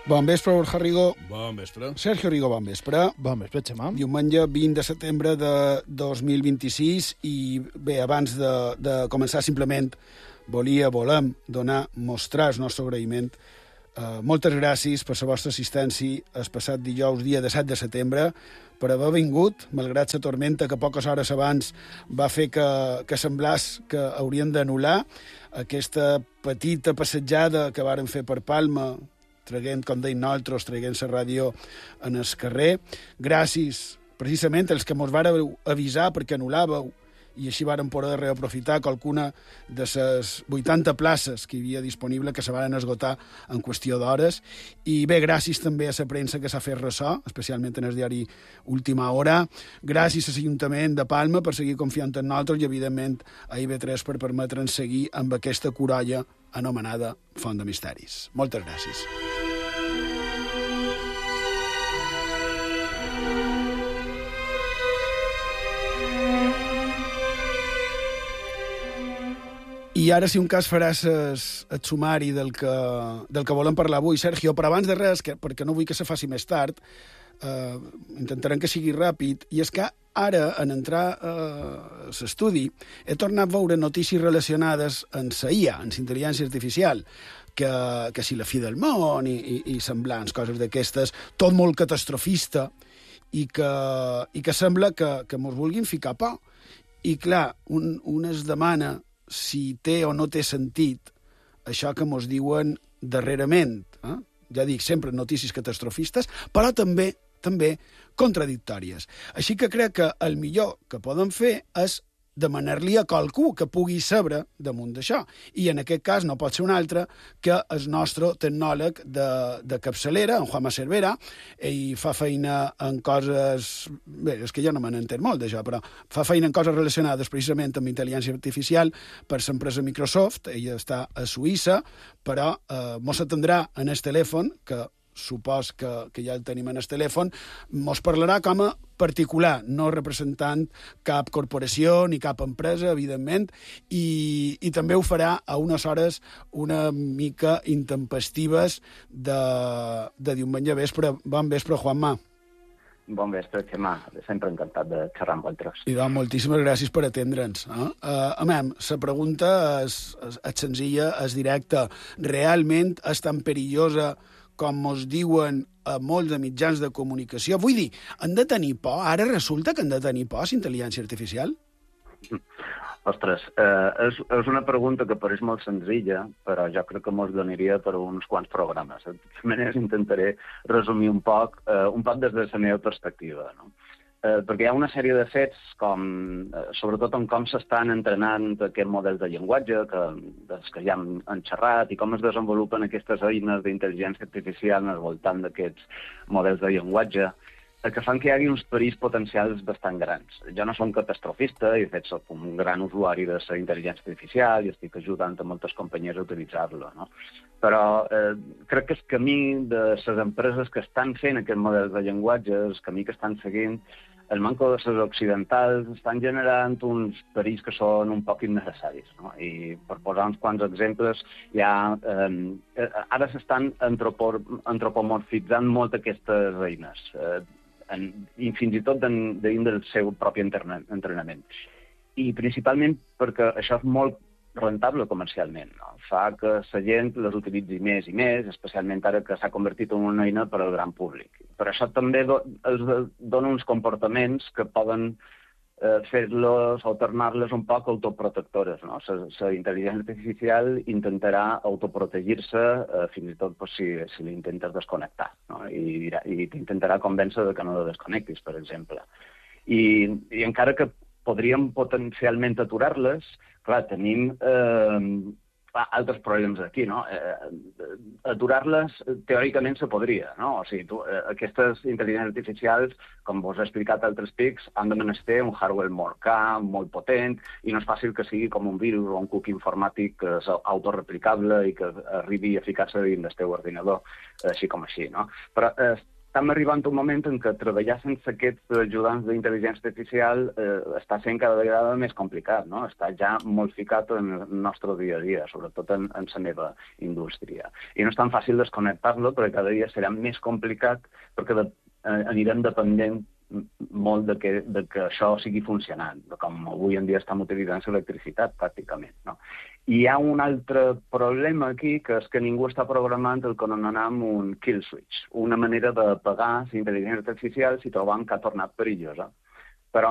Bon vespre, Borja Rigo. Bon vespre. Sergio Rigo, bon vespre. Bon vespre, Xemà. Diumenge 20 de setembre de 2026 i bé, abans de començar simplement volem mostrar el nostre agraïment. Moltes gràcies per la vostra assistència el passat dijous, dia de 7 de setembre, per haver vingut, malgrat la tormenta que poques hores abans va fer que semblés que haurien d'anul·lar aquesta petita passejada que varen fer per Palma, traient, com deim nosaltres, traient la ràdio en el carrer. Gràcies, precisament, els que mos vàreu avisar perquè anul·làveu i així varen poder reaprofitar qualcuna de les 80 places que hi havia disponible, que se varen esgotar en qüestió d'hores. I bé, gràcies també a la premsa que s'ha fet ressò, especialment en el diari Última Hora. Gràcies a l'Ajuntament de Palma per seguir confiant en nosaltres i, evidentment, a IB3 per permetre'ns seguir amb aquesta corolla anomenada Font de Misteris. Moltes gràcies. I ara, si un cas, faràs el sumari del que volem parlar avui, Sergio, però abans de res, perquè no vull que se faci més tard, intentarem que sigui ràpid, i és que ara, en entrar a l'estudi, he tornat a veure notícies relacionades amb la IA, amb la intel·ligència artificial, que si la fi del món i semblants, coses d'aquestes, tot molt catastrofista, i que sembla que mos vulguin ficar por. I, clar, un es demana si té o no té sentit això que mos diuen darrerament. Ja dic, sempre notícies catastrofistes, però també contradictòries. Així que crec que el millor que podem fer és demanar-li a qualcú que pugui saber damunt d'això. I en aquest cas no pot ser un altre que el nostre tecnòleg de capçalera, en Juanma Cervera. Ell fa feina en coses... Bé, és que jo no me n'entenc molt d'això, però fa feina en coses relacionades precisament amb intel·ligència artificial per l'empresa Microsoft. Ell està a Suïssa, però mos atendrà en el telèfon, que supos que ja el tenim en el telèfon, mos parlarà com a particular, no representant cap corporació ni cap empresa, evidentment, i també ho farà a unes hores una mica intempestives de diumenge vespre. Bon vespre, Juanma. Bon vespre, Xemà. Sempre encantat de xerrar amb vosaltres. I doncs, moltíssimes gràcies per atendre'ns. La pregunta és senzilla, és directa. Realment és tan perillosa com mos diuen a molts de mitjans de comunicació? Vull dir, han de tenir por? Ara resulta que han de tenir por, l'intel·ligència artificial? Ostres, és una pregunta que pareix molt senzilla, però jo crec que mos donaria per uns quants programes. De totes maneres, intentaré resumir un poc des de la meva perspectiva, no? Perquè hi ha una sèrie de fets, sobretot en com s'estan entrenant aquests models de llenguatge, dels que ja hem xerrat, i com es desenvolupen aquestes eines d'intel·ligència artificial al voltant d'aquests models de llenguatge, que fan que hi hagi uns perills potencials bastant grans. Jo no soc catastrofista, i de fet soc un gran usuari de la intel·ligència artificial i estic ajudant a moltes companyies a utilitzar-la, no? Però crec que el camí de les empreses que estan fent aquests models de llenguatge, el camí que estan seguint, el manco de les occidentals, estan generant uns perills que són un poc innecessaris, no? I per posar uns quants exemples, ara s'estan antropomorfitzant molt aquestes eines, i fins i tot dins del seu propi entrenament. I principalment perquè això és molt rentable comercialment, no? Fa que la gent les utilitzi més i més, especialment ara que s'ha convertit en una eina per al gran públic. Per això també els dona uns comportaments que poden fer-los o tornar-les un poc autoprotectores, no? La intel·ligència artificial intentarà autoprotegir-se fins i tot si l'intentes desconnectar, no? I t'intentarà convèncer que no la desconnectis, per exemple. I encara que podríem potencialment aturar-les, clar, tenim altres problemes aquí, no? Aturar-les teòricament se podria, no? O sigui, aquestes intel·ligències artificials, com vos he explicat a altres pics, han de menester un hardware molt car, molt potent, i no és fàcil que sigui com un virus o un cookie informàtic que és autoreplicable i que arribi a ficar-se dins del teu ordinador, així com així, no? Però estem arribant a un moment en què treballar sense aquests ajudants d'intel·ligència artificial està sent cada vegada més complicat, no? Està ja molt ficat en el nostre dia a dia, sobretot en la meva indústria. I no és tan fàcil desconnectar-lo, perquè cada dia serà més complicat, perquè anirem dependent molt de que això sigui funcionant, com avui en dia estem utilitzant l'electricitat, pràcticament, no? I hi ha un altre problema aquí, que és que ningú està programant el que anomenem un kill switch, una manera d'apagar la intel·ligència artificial si trobam que ha tornat perillosa.